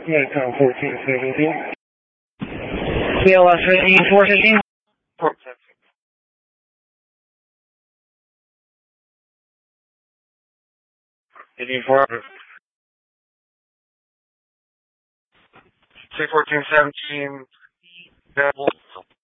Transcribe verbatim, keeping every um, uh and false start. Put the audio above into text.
Nikon fourteen seventeen. P L S fifteen, four fifteen. Port seven. fifteen, four. C fourteen seventeen. Double.